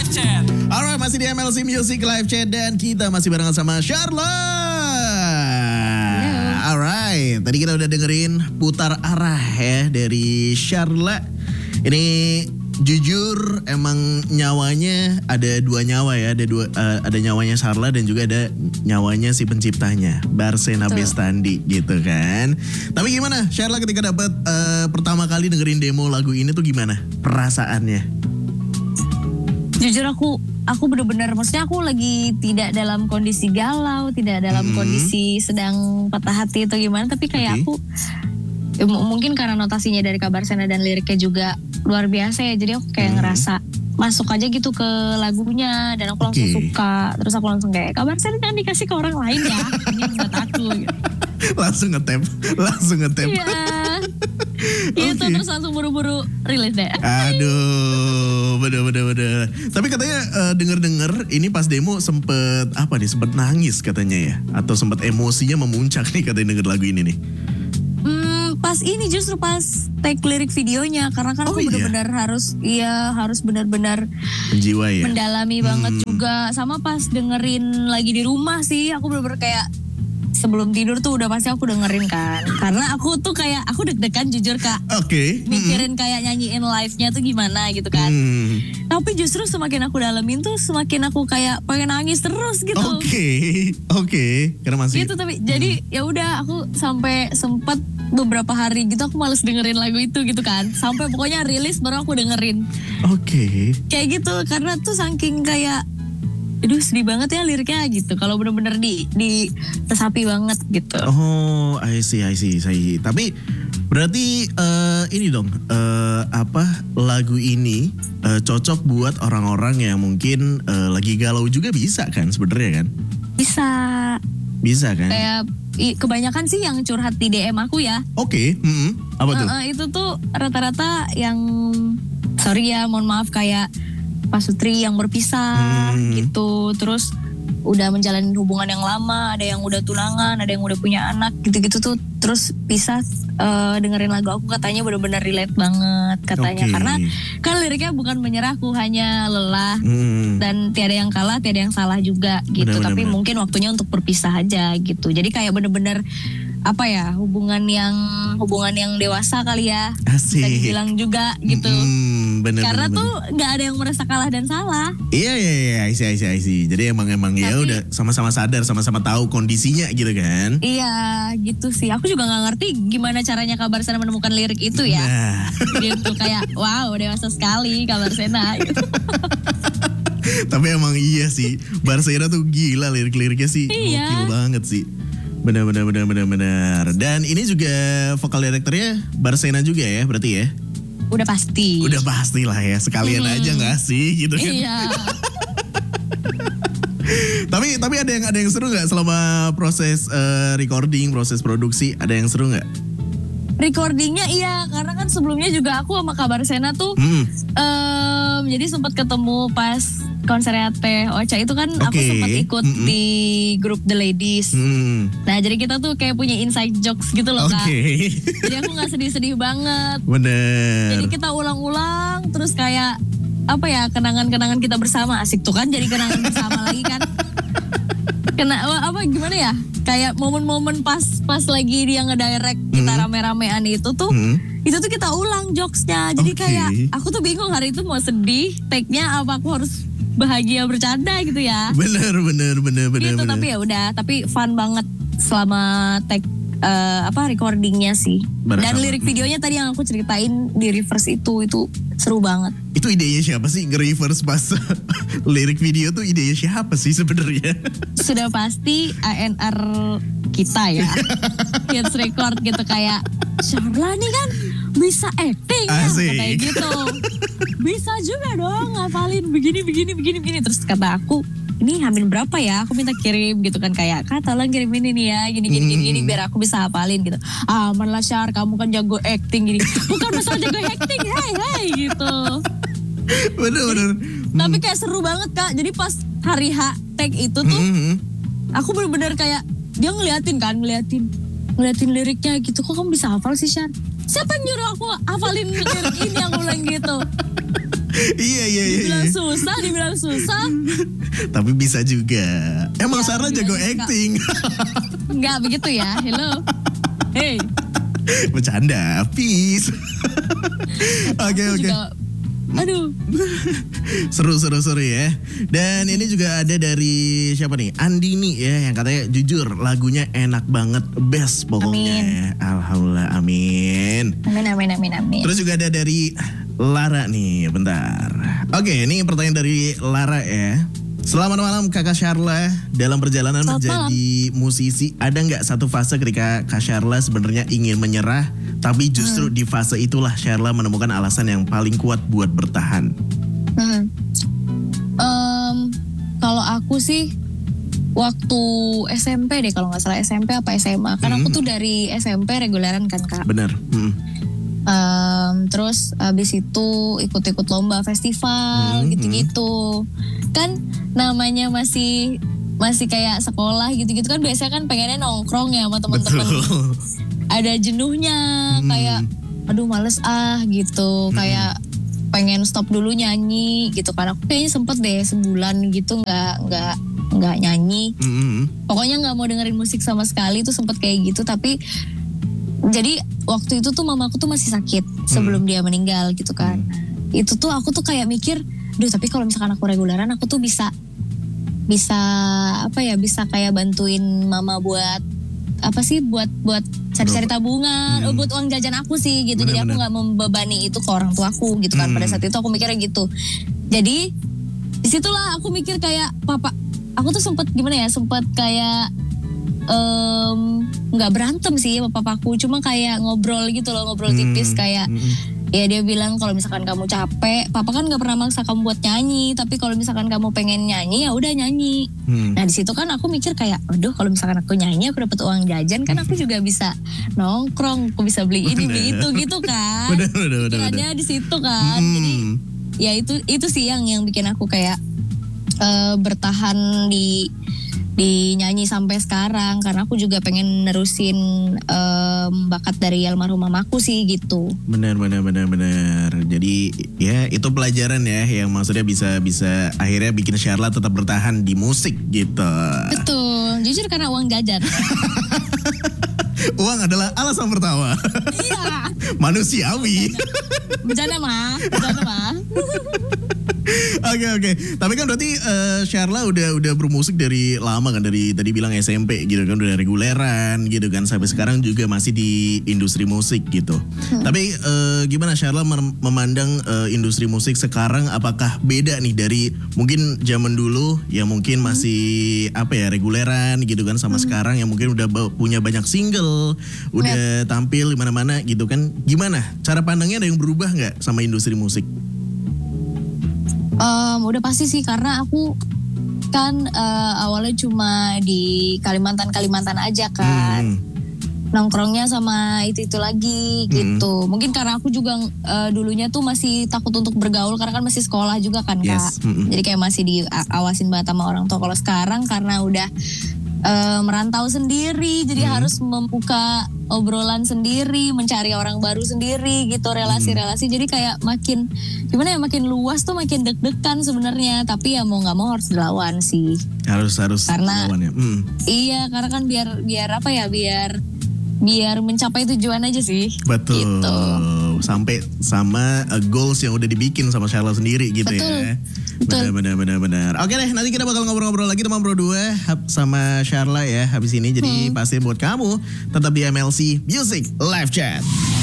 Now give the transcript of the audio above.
Live Chat. Alright, masih di MLC Music Live Chat dan kita masih barengan sama Charlotte. Alright, tadi kita udah dengerin Putar Arah ya dari Charlotte. Ini jujur emang nyawanya ada dua nyawa ya, ada nyawanya Charlotte dan juga ada nyawanya si penciptanya Barsena Bestandi gitu kan. Tapi gimana Charlotte ketika dapat pertama kali dengerin demo lagu ini tuh gimana perasaannya? Jujur aku benar-benar, maksudnya aku lagi tidak dalam kondisi galau, tidak dalam kondisi sedang patah hati atau gimana, tapi kayak aku mungkin karena notasinya dari Kabarsena dan liriknya juga luar biasa ya, jadi aku kayak ngerasa masuk aja gitu ke lagunya dan aku langsung suka. Terus aku langsung kayak Kabarsena jangan dikasih ke orang lain ya, ini buat aku gitu. langsung ngetap. Iya. Itu terus langsung buru-buru rilis deh. Aduh, bener. Tapi katanya denger ini pas demo sempet nangis katanya ya, atau sempet emosinya memuncak nih katanya denger lagu ini nih. Pas ini justru pas take lirik videonya, karena kan aku benar-benar harus benar-benar menjiwa ya, mendalami banget juga. Sama pas dengerin lagi di rumah sih, aku benar-benar kayak sebelum tidur tuh udah pasti aku dengerin kan, karena aku tuh kayak aku deg-degan jujur Kak. Mikirin kayak nyanyiin live-nya tuh gimana gitu kan. Tapi justru semakin aku dalemin tuh semakin aku kayak pengen nangis terus gitu. Karena masih gitu. Tapi jadi ya udah aku sampai sempat beberapa hari gitu aku males dengerin lagu itu gitu kan, sampai pokoknya rilis baru aku dengerin. Kayak gitu, karena tuh saking kayak aduh sedih banget ya liriknya gitu, kalau bener-bener tesapi banget gitu. I see. Tapi berarti ini dong, lagu ini cocok buat orang-orang yang mungkin lagi galau juga bisa kan sebenarnya kan? Bisa kan? Kayak kebanyakan sih yang curhat di DM aku ya. Apa tuh? Itu tuh rata-rata yang sorry ya, mohon maaf, kayak Pak Sutri yang berpisah gitu, terus udah menjalani hubungan yang lama, ada yang udah tunangan, ada yang udah punya anak gitu-gitu tuh, terus pisah. Dengerin lagu aku katanya benar-benar relate banget katanya, karena kan liriknya bukan menyerahku hanya lelah dan tiada yang kalah, tiada yang salah juga gitu, tapi mungkin waktunya untuk berpisah aja gitu. Jadi kayak bener-bener hubungan yang dewasa kali ya, bisa dibilang juga gitu. Karena tuh nggak ada yang merasa kalah dan salah. Iya, I see. Jadi emang ya udah sama-sama sadar, sama-sama tahu kondisinya gitu kan. Iya, gitu sih. Aku juga nggak ngerti gimana caranya Kabarsena menemukan lirik itu ya. Gitu kayak wow, dewasa sekali Kabarsena gitu. Tapi emang iya sih, Barsena tuh gila lirik-liriknya sih. Gokil banget sih. Benar. Dan ini juga vokal direkturnya Barsena juga ya berarti ya? Udah pasti lah ya, sekalian aja gak sih gitu kan? Iya. Tapi ada yang seru nggak selama proses recording, proses produksi, ada yang seru nggak? Recordingnya iya, karena kan sebelumnya juga aku sama Kabarsena tuh jadi sempat ketemu pas konsernya Teh Ocha itu kan. Aku sempat ikut di grup The Ladies. Nah jadi kita tuh kayak punya inside jokes gitu loh Kak. Jadi aku gak sedih-sedih banget. Bener. Jadi kita ulang-ulang terus kayak kenangan-kenangan kita bersama, asik tuh kan, jadi kenangan bersama lagi kan. Gimana ya, kayak momen-momen pas lagi dia ngedirect kita rame-ramean itu tuh kita ulang jokesnya. Jadi kayak aku tuh bingung hari itu mau sedih take-nya apa aku harus bahagia bercanda gitu ya. Bener. Gitu, tapi ya udah, tapi fun banget selama take recordingnya sih. Dan lirik videonya tadi yang aku ceritain di reverse itu seru banget. Itu idenya siapa sih nge-reverse pas lirik video tuh, idenya siapa sih sebenarnya? Sudah pasti ANR kita ya. Hits record gitu, kayak Charla nih kan bisa acting ya, kayak gitu. Bisa juga dong ngafalin begini. Terus kata aku, ini hamil berapa ya? Aku minta kirim gitu kan, kayak Kak tolong kirim ini nih ya, gini biar aku bisa hafalin gitu. Aman lah Syar, kamu kan jago acting gini. Bukan masalah jago acting, hai gitu. Bener. Tapi kayak seru banget Kak. Jadi pas hari H take itu tuh aku bener-bener kayak dia ngeliatin liriknya gitu. Kok kamu bisa hafal sih Syar? Siapa yang nyuruh aku hafalin lirik ini, aku bilang gitu. Iya. Dibilang susah. Tapi bisa juga. Emang Ya, Sharla jago dibilang suka. acting. Enggak begitu ya. Hello. Hey. Bercanda, peace. Oke. Juga, aduh. Seru ya. Dan ini juga ada dari siapa nih? Andini ya, yang katanya jujur lagunya enak banget, best pokoknya. Alhamdulillah, amin. Amin. Terus juga ada dari Lara nih, bentar. Oke, ini pertanyaan dari Lara ya. Selamat malam Kakak Sharla. Dalam perjalanan Selamat menjadi musisi, ada nggak satu fase ketika Kak Sharla sebenarnya ingin menyerah, tapi justru di fase itulah Sharla menemukan alasan yang paling kuat buat bertahan? Kalau aku sih waktu SMP deh, kalau nggak salah SMP apa SMA. Kan aku tuh dari SMP reguleran kan Kak. Bener. Terus abis itu ikut-ikut lomba festival gitu-gitu. Kan namanya masih kayak sekolah gitu-gitu kan, biasanya kan pengennya nongkrong ya sama teman-teman. Betul. Ada jenuhnya kayak aduh males gitu, kayak pengen stop dulu nyanyi gitu kan. Aku kayaknya sempet deh sebulan gitu nggak nyanyi. Pokoknya nggak mau dengerin musik sama sekali, tuh sempet kayak gitu. Tapi jadi waktu itu tuh mamaku tuh masih sakit sebelum dia meninggal gitu kan. Itu tuh aku tuh kayak mikir, duh tapi kalau misalkan aku reguleran aku tuh bisa kayak bantuin mama buat cari-cari tabungan, buat uang jajan aku sih gitu. Jadi aku nggak membebani itu ke orang tuaku gitu kan. Pada saat itu aku mikirnya gitu. Jadi disitulah aku mikir kayak papa, aku tuh sempet kayak nggak berantem sih sama papaku, cuma kayak ngobrol gitu loh, ngobrol tipis kayak ya dia bilang kalau misalkan kamu capek, papa kan nggak pernah maksa kamu buat nyanyi, tapi kalau misalkan kamu pengen nyanyi ya udah nyanyi. Nah di situ kan aku mikir kayak, aduh kalau misalkan aku nyanyi aku dapat uang jajan kan, aku juga bisa nongkrong, aku bisa beli ini beli itu gitu kan. Pikirannya di situ kan. Jadi ya itu sih yang bikin aku kayak bertahan di nyanyi sampai sekarang, karena aku juga pengen nerusin bakat dari almarhum mamaku sih gitu. Benar. Jadi ya itu pelajaran ya yang maksudnya bisa akhirnya bikin Sharla tetap bertahan di musik gitu. Betul, jujur karena uang jajan. Uang adalah alasan pertama. Iya. Manusiawi. Bercanda mah. Oke. Tapi kan berarti Sharla udah bermusik dari lama kan, dari tadi bilang SMP gitu kan, udah reguleran gitu kan, sampai sekarang juga masih di industri musik gitu. Tapi gimana Sharla memandang industri musik sekarang? Apakah beda nih dari mungkin zaman dulu yang mungkin masih reguleran gitu kan, sama sekarang yang mungkin udah punya banyak single, udah tampil di mana-mana gitu kan? Gimana cara pandangnya, ada yang berubah nggak sama industri musik? Udah pasti sih, karena aku kan awalnya cuma di Kalimantan aja kan. Nongkrongnya sama itu lagi gitu. Mungkin karena aku juga dulunya tuh masih takut untuk bergaul, karena kan masih sekolah juga kan Kak. Jadi kayak masih diawasin banget sama orang tua. Kalau sekarang karena udah merantau sendiri, jadi harus membuka obrolan sendiri, mencari orang baru sendiri gitu, relasi-relasi. Jadi kayak makin luas tuh, makin deg-degan sebenarnya. Tapi ya mau nggak mau harus dilawan sih. Harus karena dilawan ya. Iya, karena kan biar mencapai tujuan aja sih. Betul. Gitu. Sampai sama goals yang udah dibikin sama Sharla sendiri gitu. Betul. Ya. Benar. Oke deh, nanti kita bakal ngobrol-ngobrol lagi teman Bro 2 sama Sharla ya habis ini. Jadi pasti buat kamu tetap di MLC Music Live Chat.